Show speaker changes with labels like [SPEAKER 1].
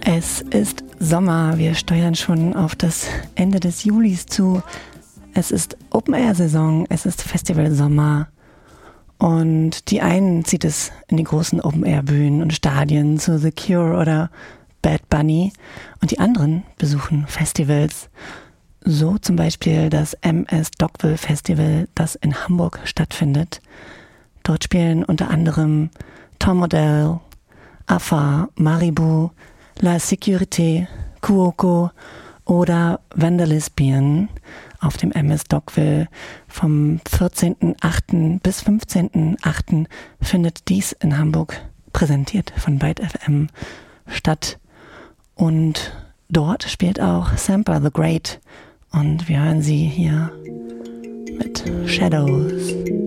[SPEAKER 1] Es ist Sommer, wir steuern schon auf das Ende des Julis zu. Es ist Open-Air-Saison, es ist Festival-Sommer und die einen zieht es in die großen Open-Air-Bühnen und Stadien zu The Cure oder Bad Bunny und die anderen besuchen Festivals. So zum Beispiel das MS Dockville Festival, das in Hamburg stattfindet. Dort spielen unter anderem Tom Odell, Afa, Maribou, La Sécurité, Cuoco oder Vandalisbian auf dem MS Dockville. Vom 14.08. bis 15.08. findet dies in Hamburg, präsentiert von Byte FM, statt. Und dort spielt auch Sampler the Great und wir hören sie hier mit Shadows.